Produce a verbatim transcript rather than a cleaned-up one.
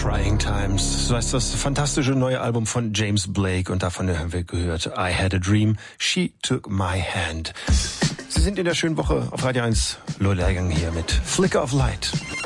Trying Times. So heißt das fantastische neue Album von James Blake und davon haben wir gehört I Had a Dream, She Took My Hand. Sie sind in der schönen Woche auf Radio eins. Lola Gang hier mit Flicker of Light.